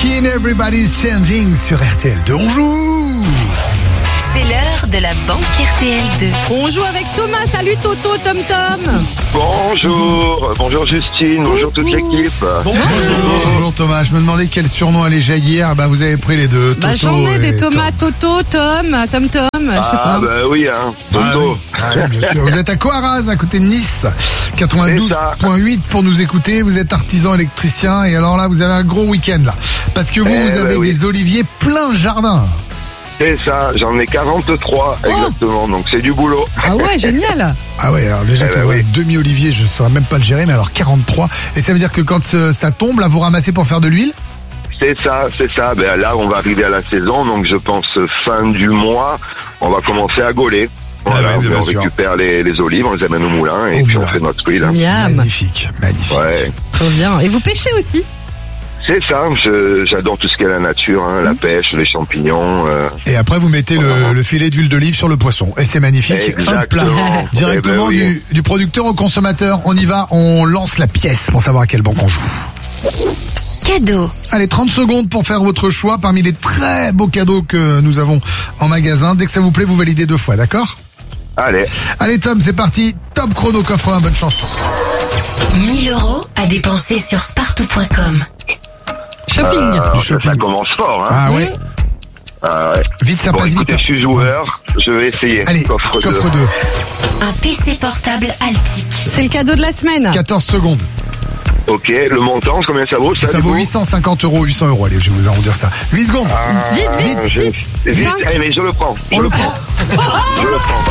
Maneskin, Everybody's Changing sur RTL2. On joue. C'est l'heure de la banque RTL2. On joue avec Thomas. Salut Toto, Tom Tom. Bonjour Justine, bonjour toute l'équipe. Bonjour Thomas, je me demandais quel surnom allait jaillir. Bah vous avez pris les deux. Bah Toto j'en ai des et Thomas, Toto, Tom, je sais pas. Bah oui, hein, Toto. Bien sûr. Vous êtes à Coaraz, à côté de Nice, 92.8 pour nous écouter. Vous êtes artisan électricien et alors là vous avez un gros week-end là, parce que vous avez des oliviers plein jardin. C'est ça, j'en ai 43 exactement, donc c'est du boulot. Ah ouais, génial. Ah ouais, alors déjà que vous avez demi-olivier, je ne saurais même pas le gérer, mais alors 43. Et ça veut dire que quand ça tombe, là vous ramassez pour faire de l'huile ? C'est ça. Ben là, on va arriver à la saison, donc je pense fin du mois, on va commencer à gauler. Voilà, on récupère les olives, on les amène au moulin et puis on fait notre huile. Miam. Magnifique. Ouais. Trop bien. Et vous pêchez aussi ? C'est ça, j'adore tout ce qui est la nature, hein, la pêche, les champignons. Et après vous mettez le filet d'huile d'olive sur le poisson. Et c'est magnifique. Exactement. Hop là. Directement du producteur au consommateur. On y va, on lance la pièce pour savoir à quelle banque on joue. Cadeau. Allez, 30 secondes pour faire votre choix parmi les très beaux cadeaux que nous avons en magasin. Dès que ça vous plaît, vous validez 2 fois, d'accord ? Allez Tom, c'est parti. Top chrono coffre 1, bonne chance. 1 000 € à dépenser sur spartou.com. Shopping. Ça commence fort, hein. Ah ouais. Vite, ça passe écoutez, vite. je suis joueur, je vais essayer. Allez, coffre 2. Un PC portable Altic. C'est le cadeau de la semaine. 14 secondes. Ok, le montant, combien ça vaut Ça vaut 850 €, 800 €. Allez, je vais vous arrondir ça. 8 secondes. Vite. Vite, allez, mais je le prends. On le prend. Je le prends.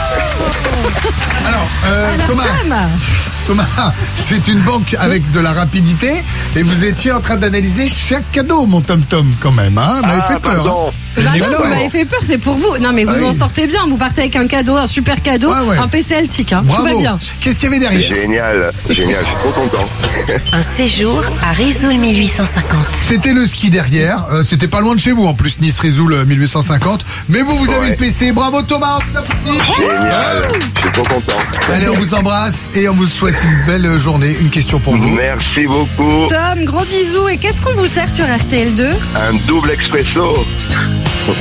Alors, Thomas, c'est une banque avec de la rapidité et vous étiez en train d'analyser chaque cadeau, mon Tom quand même, hein. Vous m'avez fait peur. Pardon. Bah non, vous m'avez fait peur, c'est pour vous. Non mais vous en sortez bien, vous partez avec un cadeau, un super cadeau, un PC Altic, hein. Bravo. Tout va bien. Qu'est-ce qu'il y avait derrière ? Génial, je suis trop content. Un séjour à Risoul 1850. C'était le ski derrière, c'était pas loin de chez vous en plus, Nice-Risoul 1850, mais vous avez le PC, bravo Thomas, on vous applaudit. Génial, je suis trop content. Allez, on vous embrasse et on vous souhaite une belle journée. Une question pour vous. Merci beaucoup. Tom, gros bisous. Et qu'est-ce qu'on vous sert sur RTL2 ? Un double expresso.